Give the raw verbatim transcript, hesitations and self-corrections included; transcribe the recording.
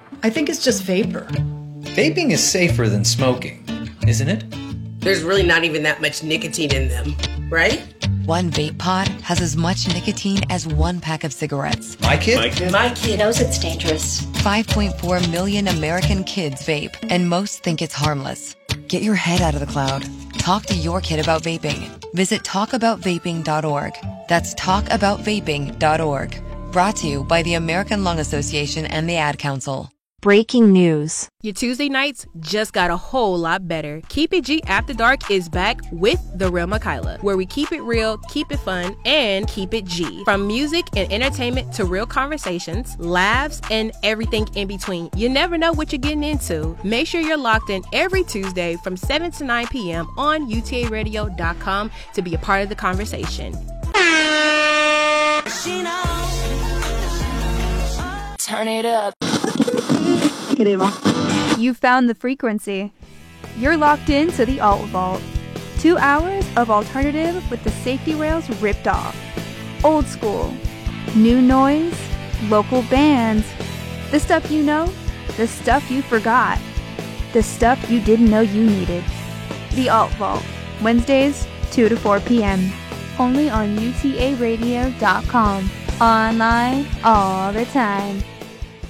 I think it's just vapor. Vaping is safer than smoking, isn't it? There's really not even that much nicotine in them, right? One vape pod has as much nicotine as one pack of cigarettes. My kid? My kid, My kid knows it's dangerous. five point four million American kids vape, and most think it's harmless. Get your head out of the cloud. Talk to your kid about vaping. Visit talk about vaping dot org. That's talk about vaping dot org. Brought to you by the American Lung Association and the Ad Council. Breaking news. Your Tuesday nights just got a whole lot better. Keep It G After Dark is back with The Real Makayla, where we keep it real, keep it fun, and keep it G. From music and entertainment to real conversations, laughs, and everything in between. You never know what you're getting into. Make sure you're locked in every Tuesday from seven to nine p.m. on U T A radio dot com to be a part of the conversation. Turn it up. You found the frequency. You're locked into the Alt Vault. Two hours of alternative with the safety rails ripped off. Old school. New noise. Local bands. The stuff you know. The stuff you forgot. The stuff you didn't know you needed. The Alt Vault. Wednesdays, two to four p.m. Only on U T A radio dot com. Online all the time.